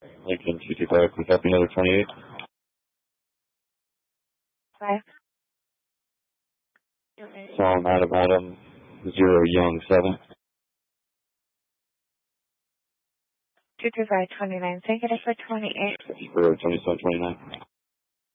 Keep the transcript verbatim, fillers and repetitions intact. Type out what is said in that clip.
Lincoln two two five, please copy another twenty-eight. Five. Tom Adam Adam zero Young seven. two two five twenty-nine. Take it for twenty-eight. For twenty-seven twenty-nine.